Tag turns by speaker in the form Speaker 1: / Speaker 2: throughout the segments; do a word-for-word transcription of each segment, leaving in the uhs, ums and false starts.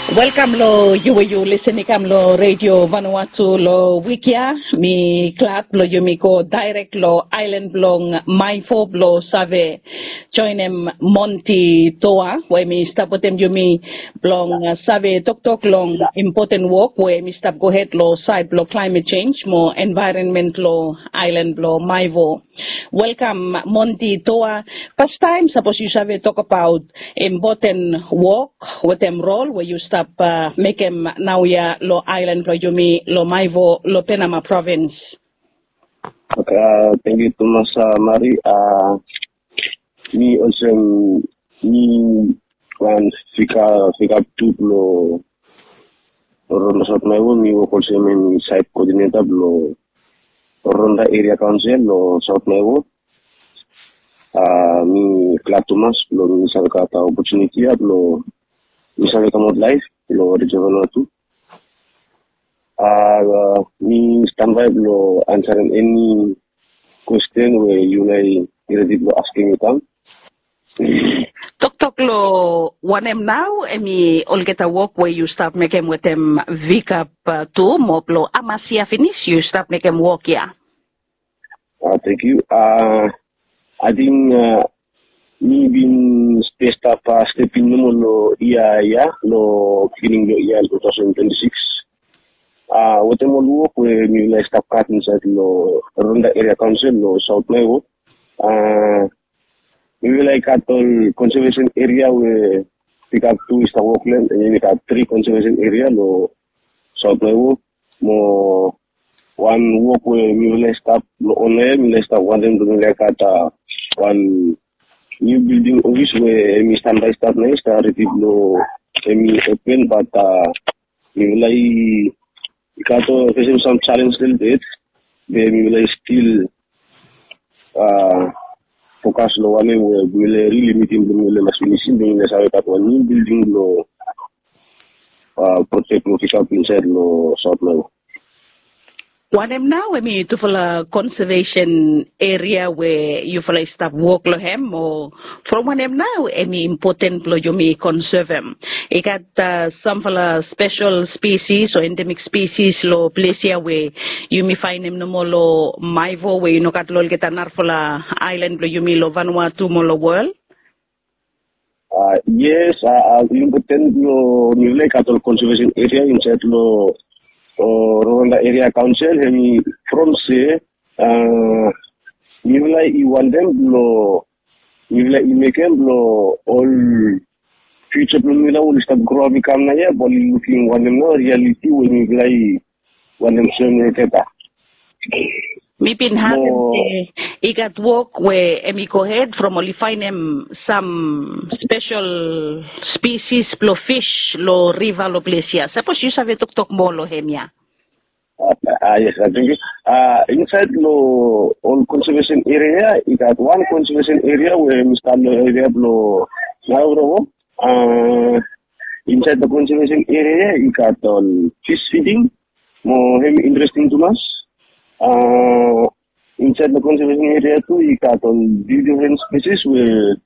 Speaker 1: Welcome lo you you listening kam lo radio Vanuatu lo wikia mi clap lo yumiko direct lo island blong my fob lo save join em Monty Toa where mi stop with them yumi blong uh, save tok tok long important work where mi stop go ahead lo side lo climate change mo environment lo island lo my vo. Welcome Monty Toa. First time suppose you have talk about important work with them role where you stop uh, make them now ya lo island lo yumi lo maivo lo Panama province.
Speaker 2: Okay, uh, thank you too much, uh, Mari. Uh, me also me when fika fika tu lo ronda sot maivo me work also me site coordinator lo ronda area council lo South Maivo. Uh, mi klatumas lo mi sabe kata opportunity lo mi sabe kamot life lo regional tu. Uh, me stand by lo answering any question where you may be asking me come.
Speaker 1: Tok tok lo one em now emi all get a work where you start making with them vic up uh, to moplo amasia finish you start making work yeah.
Speaker 2: Uh, thank you. Uh, I think uh, me been spaced up uh, stepping no lo iya ya lo beginning lo iya twenty twenty-six. Uh, what I'm going to work with me like stop cut inside lo Ronda area council lo South Maivo. Uh, we will like at all conservation area where pick up two is the workland and then we got three conservation area lo South Maivo. Mo one work where we will stop on there, we will stop one them to like at uh, one new building office where we stand by start now start it lo we open but uh, we will like got uh, facing some challenge still there. Where we will still uh, focus lo one where we will really meeting the will mas finishing the will have that one new building lo uh, protect lo pick up inside lo South Maivo.
Speaker 1: One em now I mean to follow conservation area where you follow stop work lo hem or from one em now any important lo you may conserve them. You got uh, some follow special species or endemic species lo place here where you may find them no more lo maivo where you know got lo get anar follow island lo you may lo Vanuatu mo lo world.
Speaker 2: Uh, yes, uh, important lo you like at all conservation area inside lo or Ronda area council hemi from say uh nivla I want them lo nivla I make them lo all future nivla will start grow become na ya but looking one them no reality when nivla I want them same keta
Speaker 1: me been having I got work where emi go ahead from only find them some special species lo fish lo river lo place here. Suppose you have tok tok mo lo hemia.
Speaker 2: Uh, uh, yes, I think uh, inside lo all conservation area, you got one conservation area where we start lo area lo Nauro. Uh, inside the conservation area, you got all fish feeding, more interesting to us. Uh, inside the conservation area too, you got all different species where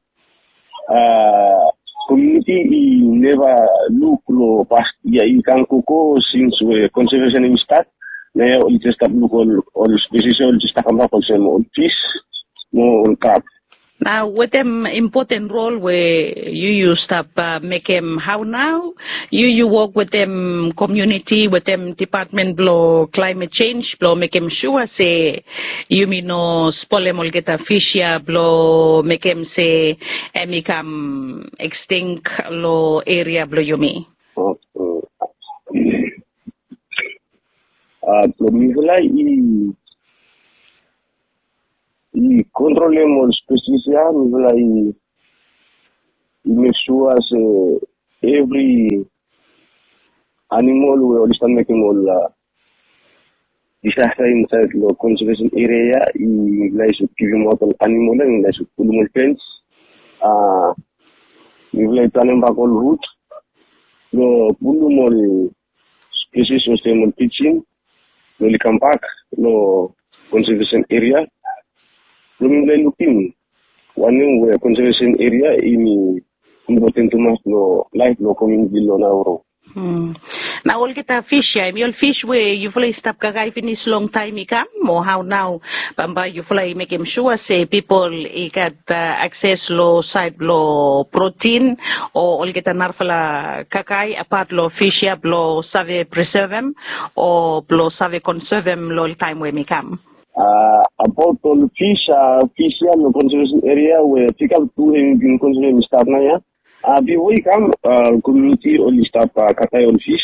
Speaker 2: uh, community never look lo past ya ikan koko since we conservation start. Now we just have look all all species all just come up also all fish, no all crab.
Speaker 1: Now, with them important role where you use up uh, make them how now you you work with them community with them department blow climate change blow make them sure say you mean no spoil all get a fish ya blow make them say and become extinct lo area blow you me.
Speaker 2: Ah, lo mismo la y y controlemos species ya, mismo y make sure say every animal we all start making all uh, disaster inside the conservation area y like should give him out animal and like should pull more fence uh we like planning back all route no pull more species system teaching no come back no conservation area. Luming looking one where conservation area in important to mas no life no community lo Nauro.
Speaker 1: Hmm. Now all kita fish ya, mi all fish we you fly stop kagay finish long time ikam mo how now bamba you fly make him sure say people ikat uh, access lo side lo protein o all kita narfala kakay apart lo fish ya lo save preserve them o lo save conserve them lo time we mikam.
Speaker 2: Uh, about all fish, uh, fish ya no conservation area where pick up two in conservation start na ya. Uh, before we come, uh, community only stop uh, katay on fish.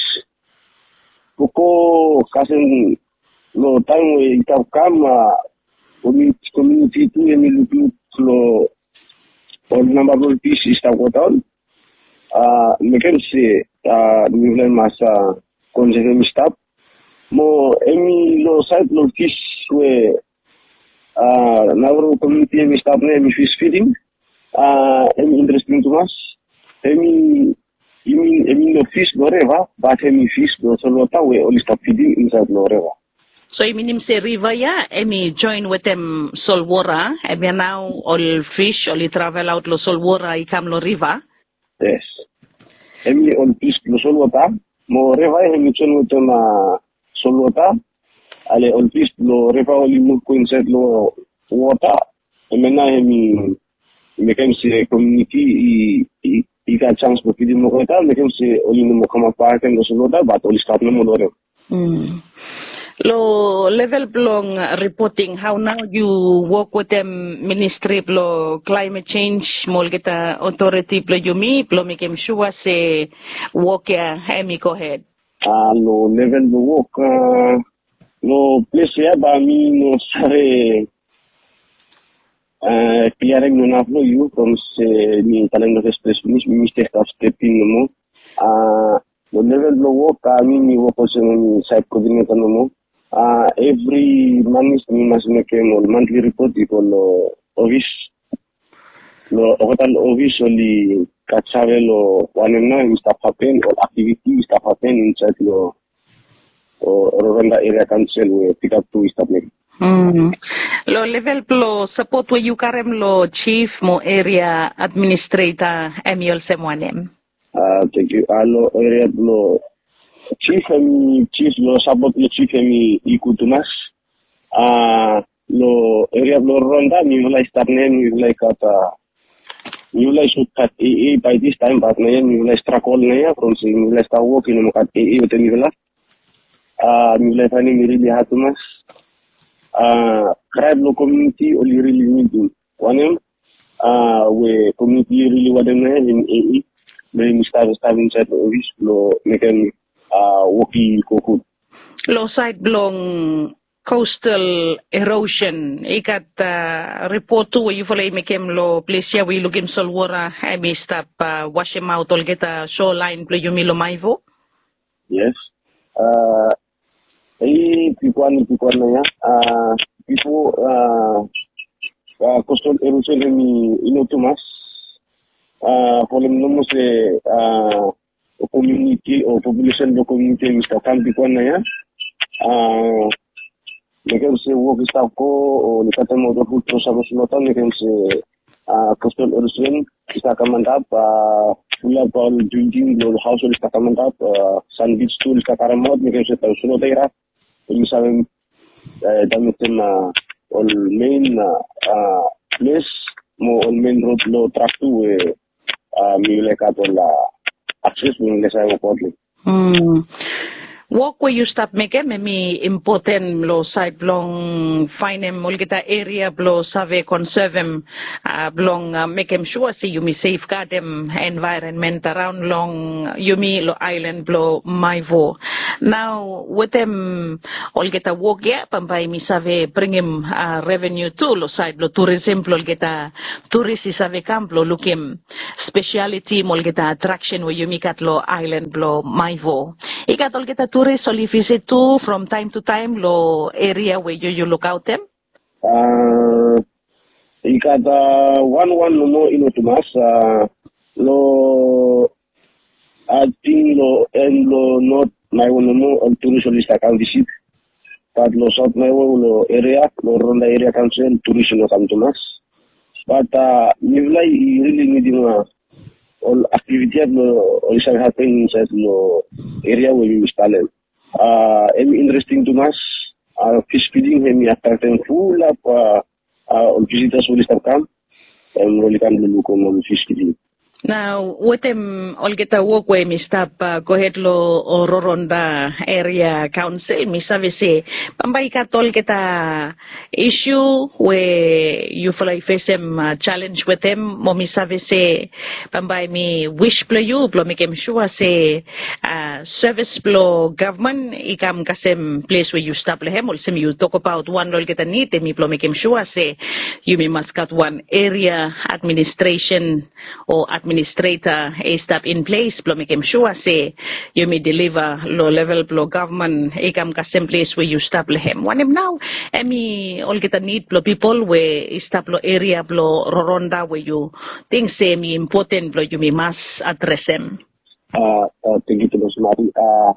Speaker 2: Poko kasen lo time we itap come uh, community community tu yang milu lo all number of fish stop kotal. Uh, mungkin si uh, milan masa conservation stop. Mo emi lo side lo fish we uh, nauro community emi stop na emi fish feeding. Uh, emi interesting to us. Emi, emi, emi no fish no river, but emi fish no solota we only stop feeding inside no river.
Speaker 1: So emi nim se river ya, emi join with them solwara, emi now all fish only travel out lo solwara ikam lo river.
Speaker 2: Yes. Emi all fish lo solwata, mo river emi join with them uh, solwata, ale all fish lo river only move inside lo water, emi na emi mekem se community i i got chance for feeding mo kota mekem se oli no kama park and so loda but oli stop no more.
Speaker 1: Mm. Lo level belong reporting how now you work with them ministry lo climate change mol kita authority plo yumi plo mekem sure se work ya hemi go ahead.
Speaker 2: Ah lo level the work uh, lo place ya ba mi no sare Uh, clearing no naflo you from se mi talento express mi mistake of stepping no mo uh the level lo work kami ni wo person ni site coordinator no mo uh every month mi mas make mo monthly report iko lo office lo hotel office only kachave lo one na staff happen or activity staff happen inside lo or Rwanda area council we pick up to staff me.
Speaker 1: Mm. Lo level plo support we you karem lo chief mo area administrator Emil Semwanem.
Speaker 2: Ah, uh, thank you. Alo area lo chief emi chief lo support lo chief emi ikutumas. Ah, uh, lo area lo Ronda mi mulai start name mi mulai kata mi mulai should cut A A by this time but na mi mulai struggle na ya from si mi mulai start working mo kat A A utem mi mulai. Ah, mi mulai tani mi really hatumas. Uh, tribe lo community only really need to one uh we community really what them in A E when we start start inside the office lo make them uh walkie cocoon
Speaker 1: lo side belong coastal erosion ikat uh, report to you follow make him lo place ya we looking solwara I may stop uh, wash him out all get a shoreline play you milo maivo.
Speaker 2: Yes. Uh Hey, people ni people na ya. Ah, people ah uh, coastal erosion ni inotumas. Ah, problem no se ah community or population do community Mister Kan people na ya. Ah, mekan se work staff ko o nikata mo do putro sa bosulota mekan se ah coastal erosion kita kamandap ah pula pal drinking lo household kita kamandap sun beach tool kita karamot mekan se bosulota ira. Misalnya dalam tema all main uh, place mo all main road lo track tu eh mi leka tola access mo lesa mo podli.
Speaker 1: Hmm. Walk where you stop make maybe important lo side belong find them all get area blow save conserve them uh, belong uh, make them sure see you me safeguard them environment around long you me lo island blow my vo. Now with them all get a walk yeah pambay mi save bring him uh, revenue too lo side lo tourism lo get a tourist save camp lo look him speciality mo get a attraction where you me kat lo island blow my vo. Ikat all get a tourists only visit to from time to time lo area where you, you look out them?
Speaker 2: Uh, ikata one one no mo inotumas uh, lo I think lo and lo not my one mo on tourist only can visit but lo south my lo area lo Ronda area council tourist no come to mas but uh nivlai really needing uh, all activity lo all shall happen inside lo area where we install. Uh, and interesting to us, uh, fish feeding, we attracting full of uh, uh, visitors will start come, and we can look on fish feeding.
Speaker 1: Now, what em olgeta walkway mi stop kohedlo uh, Roronda area council mi savise pambay ka tolgeta issue where you feel like face them uh, challenge with them mo mi savise pambay mi wish plo you plo mi kem sure say uh, service plo government ikam kasem place where you stop lehem ol sem you talk about one olgeta need mi plo mi kem sure say you mi must got one area administration or administrator a step in place plo making sure say you may deliver low level plo government ikam kasem place where you stop lehem one em now emi all get a need plo people where stop lo area plo Roronda where you think say me important plo you may must address them.
Speaker 2: Uh, uh thank you to Miss Mari. Uh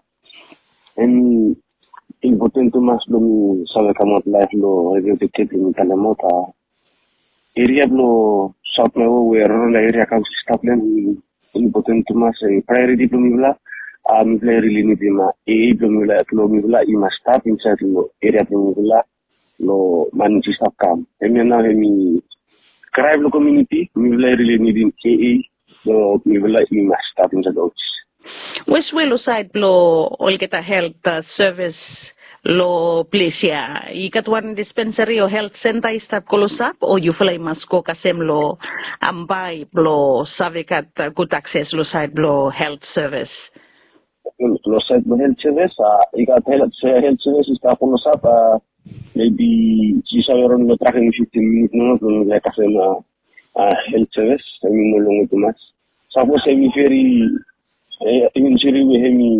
Speaker 2: and important to mas lo sa kamot life lo educated in Kalamota area lo South Mewo where Roronda area council staff them important to mas priority to mibla ah mibla really need ma e to mibla to mibla i must stop inside lo area to mibla lo manage staff kam emi na emi crime lo community mibla really need in e lo mibla i must stop inside those
Speaker 1: west well side lo all get a health uh, service lo place ya ikat one dispensary or health center start kolosap or you fly masko kasem lo ambay lo savikat uh, good access lo side lo health service
Speaker 2: lo side lo health service uh, ikat health health service start kolosap uh, maybe sisa yoron lo tracking fifteen minutes no lo like kasem uh, health service I mean no long too much suppose semi very eh even siri we hemi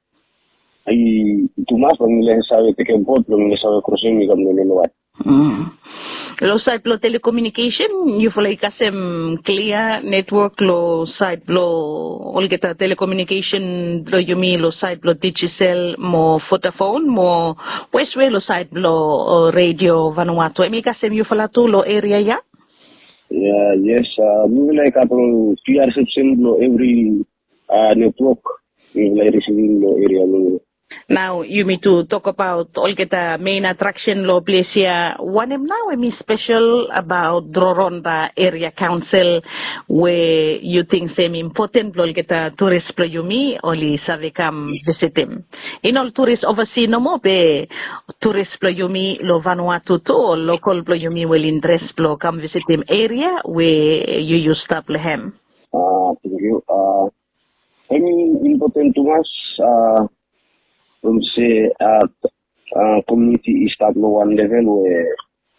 Speaker 2: ay tumas pamilya sabe te ken pot pamilya sabe crossing mi kam nelo wat
Speaker 1: mm lo site lo telecommunication you feel like kasem clear network lo site lo olgeta telecommunication lo yumi lo site lo Digicel mo Vodafone mo westway lo site lo uh, radio Vanuatu emi kasem you feel to lo area ya
Speaker 2: yeah yes uh, we like atong P R section lo every uh, network we like receiving lo area lo.
Speaker 1: Now, you need to talk about all get the main attraction lo place here. One em now em special about Roronda Area Council where you think same important lo get the tourist plo yumi only save come visit him. In all tourists overseas no more be tourist plo yumi lo Vanuatu to local plo yumi will interest plo come visit him area where you use stop lehem.
Speaker 2: Ah, uh, thank you. Uh, any important to us uh from say uh, uh community is at one level where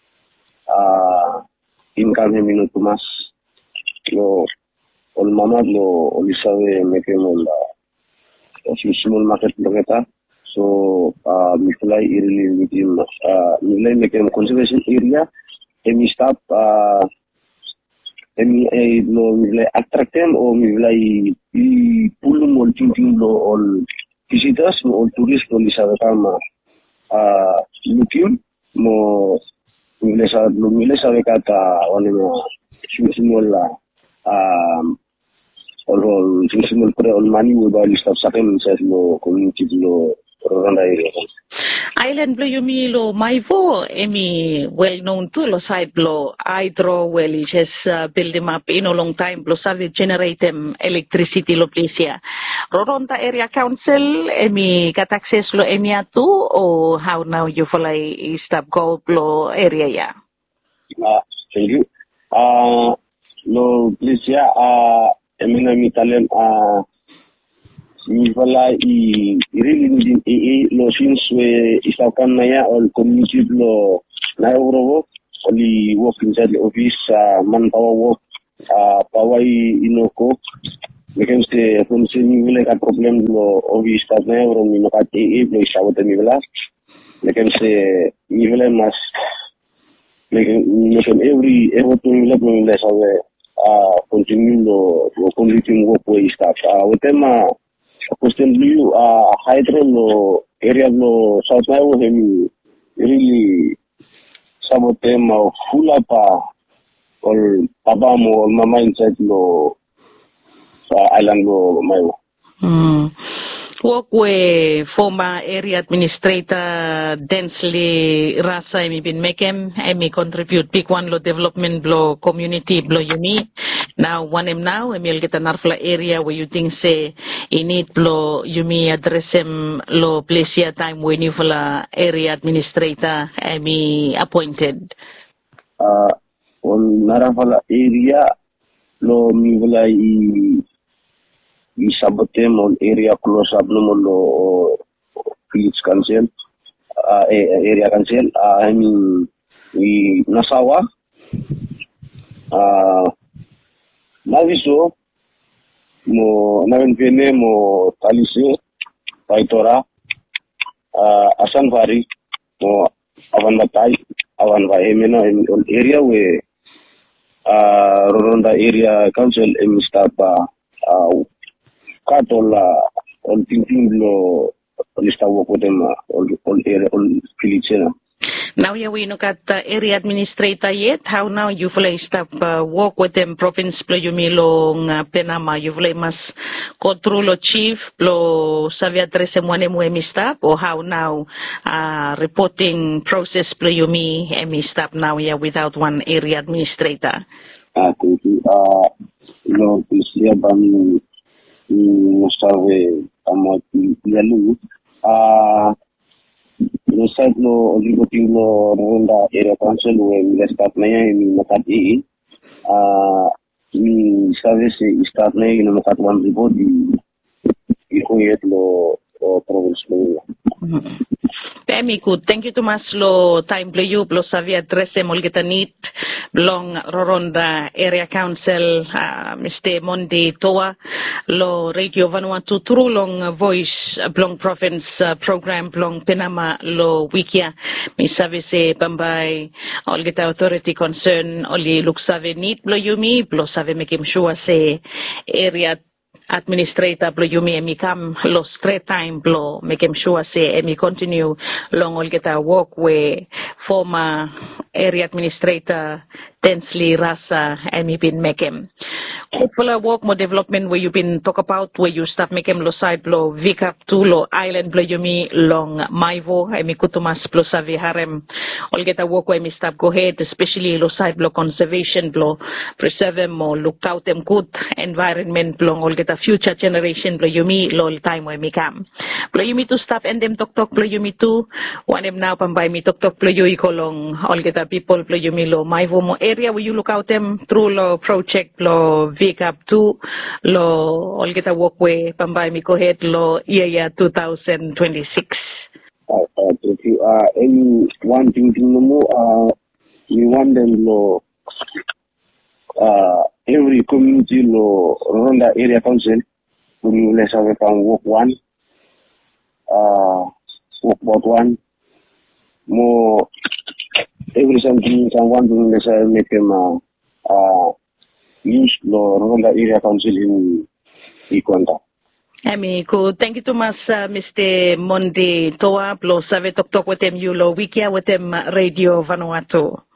Speaker 2: uh income minute mas lo ol mama lo olisabe mekemo la small market logeta so uh we fly really within uh we make conservation area and we stop uh and we lo we attract them or we fly pull more thinking lo all visitors mo tourists mo lisa kama ah looking mo milesa lo milesa kata one mo simul um all simul pre all money we buy list of second says lo community lo Roronda area
Speaker 1: Island Blue Yumi lo Maivo emi well known to lo side blow hydro well is just uh, build them up in a long time lo save generate them electricity lo place here Roronda Area Council emi got access lo emi atu or how now you feel like stop go lo area ya
Speaker 2: uh, thank you uh lo place ya uh emi na mi talent uh mi wala i really need e lo since we isakan na ya all community lo na euro only work inside the office uh, manpower work uh, pawai inoko we can say from semi we like a problem lo office staff na euro mi no ka e lo isaw ta mi wala we can say mi wala mas like every every to mi la mi la sabe uh continue lo community work we staff uh with them uh, question you uh hydro lo area lo South Mewo hemi really some of them are full up or abamo or mama inside lo uh, island lo Mewo
Speaker 1: mm. work with former area administrator Densley Rasa emi bin mekem emi contribute big one lo development blo community blo yumi now one em now emi el kita narfla area where you think say in it blo yumi address em lo place time when you fla area administrator emi appointed
Speaker 2: uh on narafala area lo mi wala i i sabotem on area close up no lo village council uh, area council uh, I mean i Nasawa uh naviso mo navenpene mo talise paitora uh, asanvari mo avan batai avan va emena on area we uh, Roronda area council em stapa uh, katola on thinking lo lista wo podem on on area on village.
Speaker 1: Now yeah, we look at the area administrator yet. How now you play stop uh, work with them province play you me long uh, Penama you play mas control lo chief lo savi address mo mo emi stop or how now uh, reporting process play you me emi stop now yeah without one area administrator.
Speaker 2: Ah, thank you. Ah, lo pisia bami no sabe amo yalu. Ah no site lo liboting lo Ronda area council we mi start na ya mi makati ah mi sabe se start na ya no makat one report di iko yet lo province lo.
Speaker 1: Temi good. Thank you too much lo time play you lo savi address e molgeta nit belong Roronda area council uh, Mister Monday Toa lo radio Vanuatu through long voice belong province uh, program belong Penama lo wikia mi savi se pambay olgeta authority concern oli look savi nit lo yumi lo savi making sure se area administrator blo yumi emi kam lo straight time blo make him sure say emi continue long all get a work where former area administrator Densley Rasa emi bin make him hopefully work more development where you been talk about where you start make him lo side blo vicap to lo island blo yumi long maivo emi kutumas blo savi harem all get a work where emi stop go ahead especially lo side blo conservation blo preserve them or look out them good environment blo all get a future generation blo yumi lol time where me come blo yumi to stop and them talk talk blo yumi to one them now pambay mi talk talk blo yui kolong all get a people blo yumi lo maivo mo area where you look out them through lo project lo vic up to lo all get a walkway pambay mi ko head lo year two thousand twenty-six.
Speaker 2: Uh, uh, thank you. Uh, any one thing thing no more uh we want them lo uh every community lo Ronda area council we let's have a work one uh work about one more every something someone doing let's make them uh, uh use lo Ronda area council in Ikonta.
Speaker 1: Ami ko thank you too much uh, Mister Monday Toa lo save tok tok with them you lo wikia with them radio Vanuatu.